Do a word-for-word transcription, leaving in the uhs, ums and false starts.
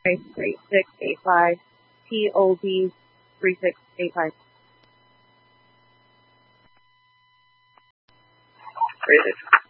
three six eight five, T O B three six eight five. Three six.